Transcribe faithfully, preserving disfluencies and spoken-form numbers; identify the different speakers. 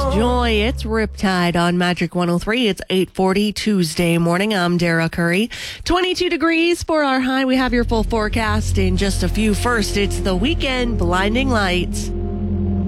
Speaker 1: Joy, it's Riptide on Magic one oh three. It's eight forty Tuesday morning. I'm Dara Curry. twenty-two degrees for our high. We have your full forecast in just a few. First, it's The Weeknd, Blinding Lights.